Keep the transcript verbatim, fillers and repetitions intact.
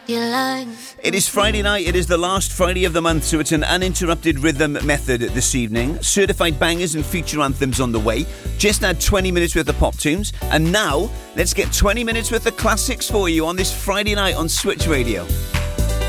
It is Friday night, it is the last Friday of the month, so it's an uninterrupted rhythm method this evening. Certified bangers and feature anthems on the way. Just had twenty minutes worth of pop tunes, and now let's get twenty minutes worth of classics for you on this Friday night on Switch Radio.